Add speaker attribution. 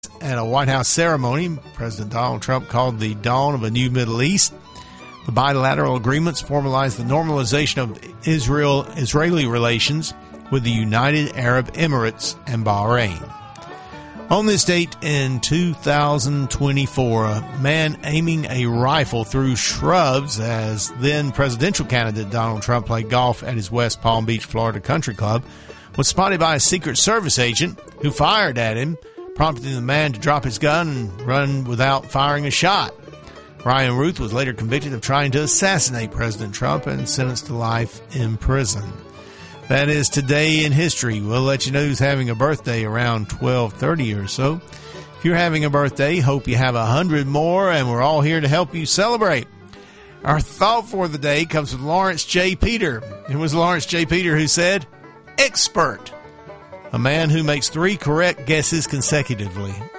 Speaker 1: At a White House ceremony, President Donald Trump called the dawn of a new Middle East. The bilateral agreements formalized the normalization of Israeli relations with the United Arab Emirates and Bahrain. On this date in 2024, a man aiming a rifle through shrubs as then presidential candidate Donald Trump played golf at his West Palm Beach, Florida country club was spotted by a Secret Service agent who fired at him, prompting the man to drop his gun and run without firing a shot. Ryan Ruth was later convicted of trying to assassinate President Trump and sentenced to life in prison. That is today in history. We'll let you know who's having a birthday around 12:30 or so. If you're having a birthday, hope you have 100 more, and we're all here to help you celebrate. Our thought for the day comes from Lawrence J. Peter. It was Lawrence J. Peter who said, "Expert, a man who makes 3 correct guesses consecutively."